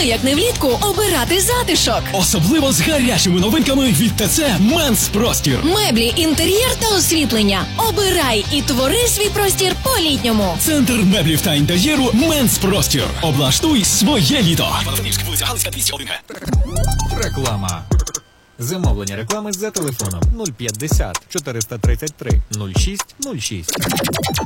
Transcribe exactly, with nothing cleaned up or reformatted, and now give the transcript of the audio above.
як не влітку, обирати затишок. Особливо з гарячими новинками від ТЦ Менс Простір. Меблі, інтер'єр та освітлення. Обирай і твори свій простір по-літньому. Центр меблів та інтер'єру Менс Простір. Облаштуй своє літо. Реклама. Замовлення реклами за телефоном нуль п'ятдесят чотириста тридцять три нуль шість нуль шість.